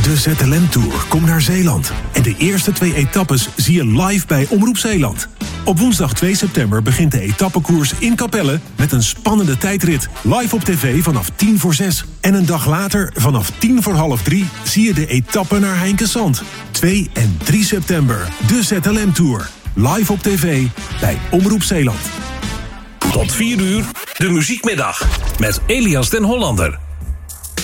De ZLM Tour komt naar Zeeland. En de eerste 2 etappes zie je live bij Omroep Zeeland. Op woensdag 2 september begint de etappekoers in Capelle met een spannende tijdrit. Live op tv vanaf 6:10. En een dag later, vanaf 2:45, zie je de etappe naar Heinkensand. 2 en 3 september, de ZLM Tour. Live op tv bij Omroep Zeeland. Tot 4 uur, de muziekmiddag met Elias den Hollander.